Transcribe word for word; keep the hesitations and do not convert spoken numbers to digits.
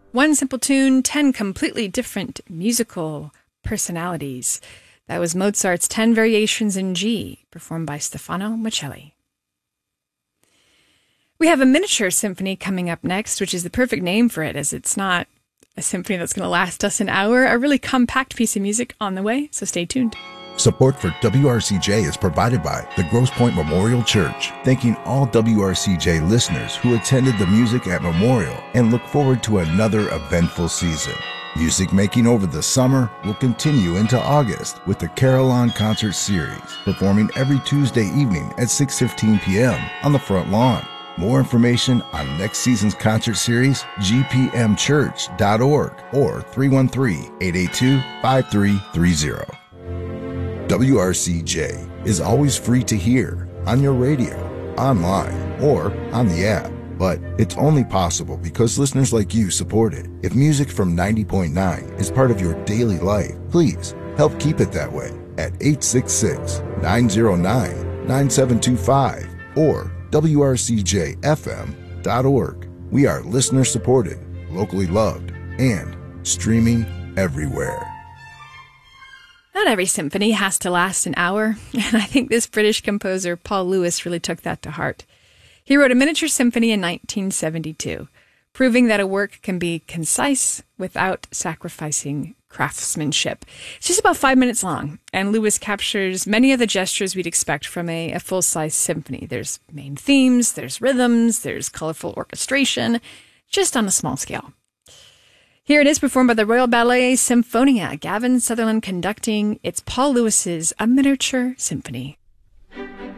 One simple tune, ten completely different musical personalities. That was Mozart's Ten Variations in G, performed by Stefano Michelli. We have a miniature symphony coming up next, which is the perfect name for it, as it's not a symphony that's going to last us an hour. A really compact piece of music on the way, so stay tuned. Support for W R C J is provided by the Grosse Pointe Memorial Church, thanking all W R C J listeners who attended the music at Memorial and look forward to another eventful season. Music making over the summer will continue into August with the Carillon Concert Series, performing every Tuesday evening at six fifteen p.m. on the front lawn. More information on next season's concert series, g p m church dot org or three one three, eight eight two, five three three zero. W R C J is always free to hear on your radio, online, or on the app. But it's only possible because listeners like you support it. If music from ninety point nine is part of your daily life, please help keep it that way at eight six six, nine zero nine, nine seven two five or W R C J F M dot org. We are listener supported, locally loved, and streaming everywhere. Not every symphony has to last an hour, and I think this British composer Paul Lewis really took that to heart. He wrote a miniature symphony in nineteen seventy-two, proving that a work can be concise without sacrificing craftsmanship. It's just about five minutes long, and Lewis captures many of the gestures we'd expect from a, a full-size symphony. There's main themes, there's rhythms, there's colorful orchestration, just on a small scale. Here it is, performed by the Royal Ballet Symphonia. Gavin Sutherland conducting. It's Paul Lewis's A Miniature Symphony.